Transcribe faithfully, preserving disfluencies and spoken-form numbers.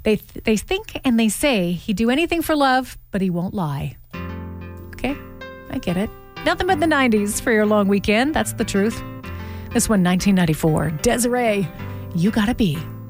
They th- they think and they say he'd do anything for love, but he won't lie. Okay, I get it. Nothing but the nineties for your long weekend. That's the truth. This one, nineteen ninety-four. Desiree, You Gotta Be.